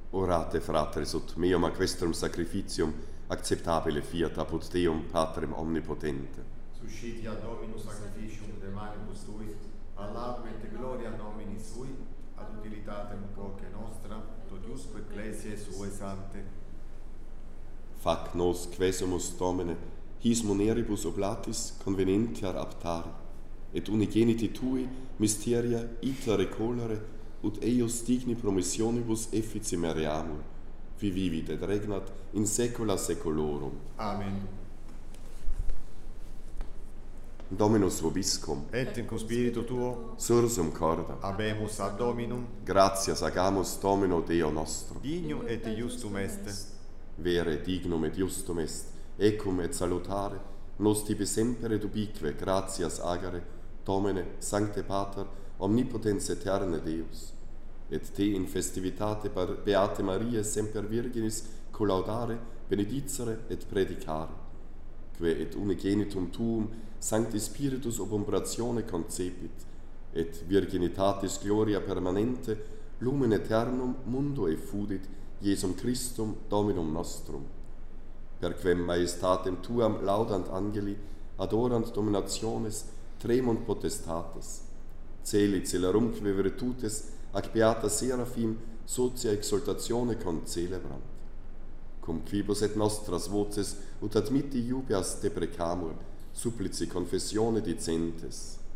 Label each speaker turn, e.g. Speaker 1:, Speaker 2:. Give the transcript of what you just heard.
Speaker 1: Orate, fratres, ut meum a questrum sacrificium acceptabile fiat apud Deum Patrem omnipotente.
Speaker 2: Suscitia Dominus sacrificium de manibus tui, ad laudem et gloria nomini sui, ad utilitatem proque nostra, totiusque ecclesiae suae sancte.
Speaker 1: Fac nos quesumus Domine, his muneribus oblatis convenientiar aptare, et unigeniti tui mysteria ita recolere, ut eius digni promissionibus effici meriamur, qui vivit et regnat in saecula saeculorum.
Speaker 2: Amen.
Speaker 1: Dominus vobiscum,
Speaker 2: Et in cum spiritu tuo,
Speaker 1: sursum corda,
Speaker 2: habemus ad Dominum,
Speaker 1: gratias agamus Domino Deo nostro.
Speaker 2: dignum et iustum est.
Speaker 1: Vere dignum et justum est, ecum et salutare, nos tibi semper ubique gratias agere, Domine, Sancte Pater, omnipotens aeterne Deus, et te in festivitate Beate Mariae semper Virginis collaudare, benedicere et predicare, que et unigenitum tuum Sancti Spiritus ob umbratione concepit, et virginitatis gloria permanente lumen aeternum mundo effudit Iesum Christum Dominum nostrum. Per quem majestatem tuam laudant angeli, adorant dominationes, tremunt potestates, celi celerumque virtutes ac beata seraphim socia exaltatione concelebrant. Cum quibus et nostras voces ut admitti iubeas deprecamur, supplici confessione dicentes.